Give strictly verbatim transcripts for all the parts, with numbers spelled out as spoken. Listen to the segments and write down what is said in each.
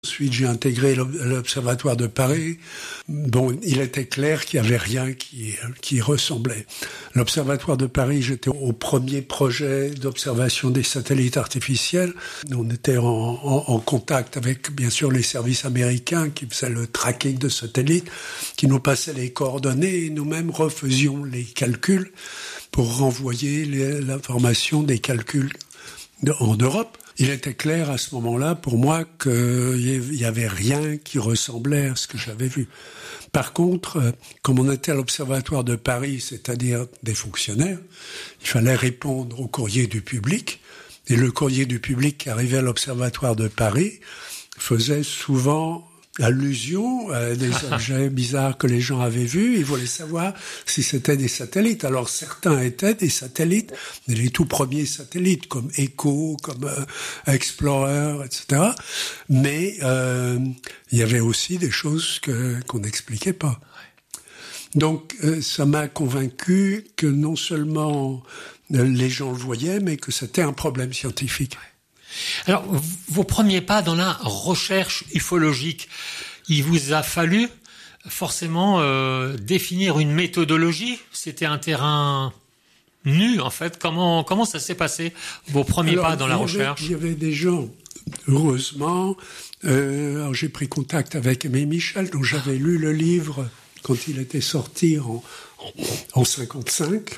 Ensuite, j'ai intégré l'Observatoire de Paris. Bon, il était clair qu'il n'y avait rien qui, qui ressemblait. L'Observatoire de Paris, j'étais au premier projet d'observation des satellites artificiels. On était en, en, en contact avec, bien sûr, les services américains qui faisaient le tracking de satellites, qui nous passaient les coordonnées et nous-mêmes refaisions les calculs pour renvoyer les, l'information des calculs de, en Europe. Il était clair à ce moment-là pour moi qu'il y avait rien qui ressemblait à ce que j'avais vu. Par contre, comme on était à l'Observatoire de Paris, c'est-à-dire des fonctionnaires, il fallait répondre au courrier du public. Et le courrier du public qui arrivait à l'Observatoire de Paris faisait souvent allusion à des objets bizarres que les gens avaient vus. Ils voulaient savoir si c'était des satellites. Alors certains étaient des satellites, les tout premiers satellites comme Echo, comme euh, Explorer, et cetera. Mais euh, il y avait aussi des choses que, qu'on n'expliquait pas. Donc euh, ça m'a convaincu que non seulement euh, les gens le voyaient, mais que c'était un problème scientifique. Alors, vos premiers pas dans la recherche ufologique, il vous a fallu forcément euh, définir une méthodologie. C'était un terrain nu, en fait. Comment comment ça s'est passé, vos premiers alors, pas dans la avait, recherche? Il y avait des gens, heureusement. Euh, alors j'ai pris contact avec Aimé Michel, dont j'avais lu le livre quand il était sorti en, en cinquante-cinq.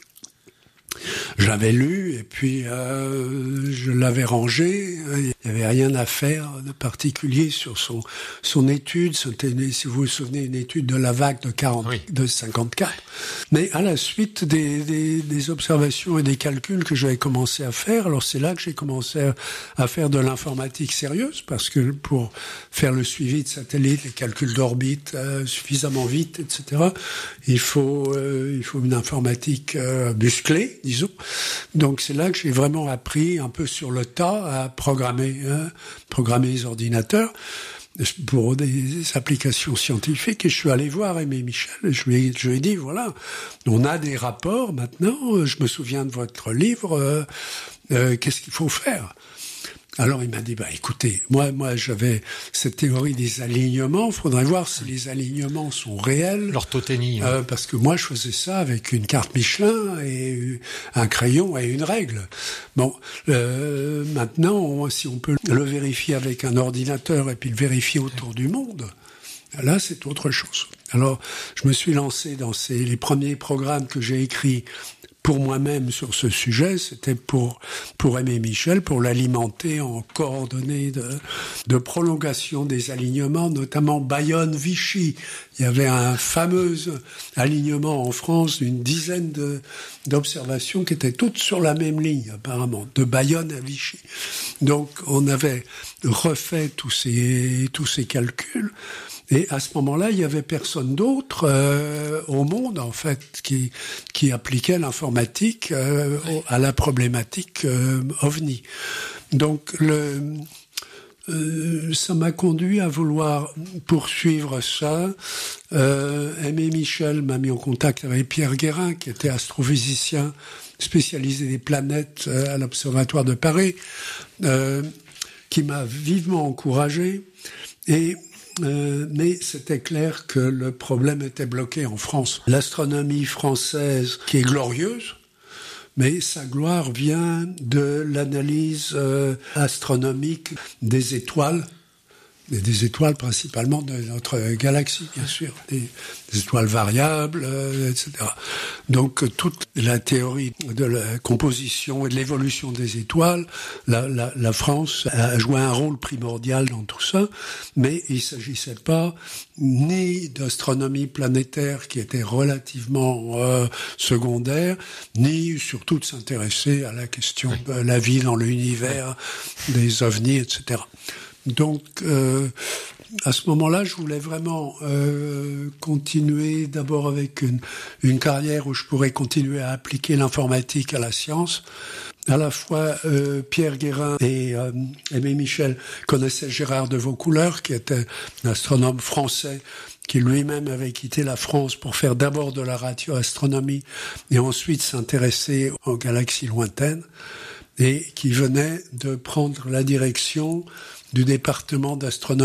Je l'avais lu et puis euh, je l'avais rangé. Il n'y avait rien à faire de particulier sur son son étude. C'était, si vous vous souvenez, une étude de la vague de quarante, oui. de cinquante-quatre. Mais à la suite des, des, des observations et des calculs que j'avais commencé à faire, alors c'est là que j'ai commencé à, à faire de l'informatique sérieuse, parce que pour faire le suivi de satellites, les calculs d'orbite euh, suffisamment vite, et cetera, il faut euh, il faut une informatique euh, musclée, disons. Donc c'est là que j'ai vraiment appris un peu sur le tas à programmer, hein, programmer les ordinateurs pour des applications scientifiques. Et je suis allé voir Aimé Michel et je lui ai, je lui ai dit, voilà, on a des rapports maintenant, je me souviens de votre livre, euh, euh, qu'est-ce qu'il faut faire ? Alors il m'a dit, bah écoutez, moi moi j'avais cette théorie des alignements, il faudrait voir si les alignements sont réels. L'orthothénie. Euh, parce que moi je faisais ça avec une carte Michelin et un crayon et une règle. Bon, euh, maintenant, on, si on peut le vérifier avec un ordinateur et puis le vérifier autour du monde, là c'est autre chose. Alors je me suis lancé dans ces, les premiers programmes que j'ai écrits pour moi-même sur ce sujet, c'était pour pour Aimé Michel, pour l'alimenter en coordonnées de, de prolongation des alignements, notamment Bayonne-Vichy. Il y avait un fameux alignement en France d'une dizaine de, d'observations qui étaient toutes sur la même ligne, apparemment, de Bayonne à Vichy. Donc, on avait refait tous ces tous ces calculs. Et à ce moment-là, il y avait personne d'autre euh, au monde, en fait, qui qui appliquait l'informatique euh, à la problématique euh, OVNI. Donc, le, euh, ça m'a conduit à vouloir poursuivre ça. Euh, Aimé Michel m'a mis en contact avec Pierre Guérin, qui était astrophysicien spécialisé des planètes euh, à l'Observatoire de Paris, euh, qui m'a vivement encouragé. Et Euh, mais c'était clair que le problème était bloqué en France. L'astronomie française, qui est glorieuse, mais sa gloire vient de l'analyse euh, astronomique des étoiles, et des étoiles principalement de notre galaxie, bien sûr, des, des étoiles variables, euh, et cetera. Donc toute la théorie de la composition et de l'évolution des étoiles, la, la, la France a joué un rôle primordial dans tout ça, mais il s'agissait pas ni d'astronomie planétaire qui était relativement euh, secondaire, ni surtout de s'intéresser à la question de la vie dans l'univers, des ovnis, et cetera. Donc, euh, à ce moment-là, je voulais vraiment euh, continuer d'abord avec une, une carrière où je pourrais continuer à appliquer l'informatique à la science. À la fois, euh, Pierre Guérin et euh, Aimé Michel connaissaient Gérard de Vaucouleurs, qui était un astronome français, qui lui-même avait quitté la France pour faire d'abord de la radioastronomie et ensuite s'intéresser aux galaxies lointaines, et qui venait de prendre la direction du département d'astronomie